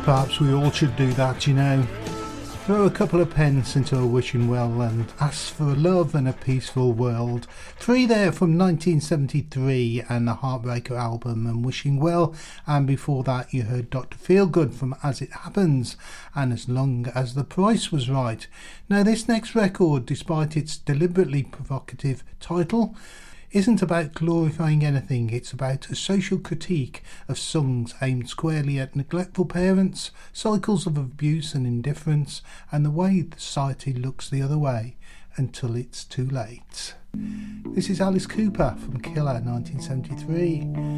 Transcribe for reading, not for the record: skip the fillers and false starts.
Perhaps we all should do that, you know. Throw a couple of pence into a wishing well and ask for love and a peaceful world. 3 there from 1973 and the Heartbreaker album and Wishing Well. And before that you heard Dr. Feelgood from As It Happens and As Long As the Price Was Right. Now this next record, despite its deliberately provocative title, isn't about glorifying anything. It's about a social critique of songs aimed squarely at neglectful parents, cycles of abuse and indifference, and the way society looks the other way until it's too late. This is Alice Cooper from Killer 1973.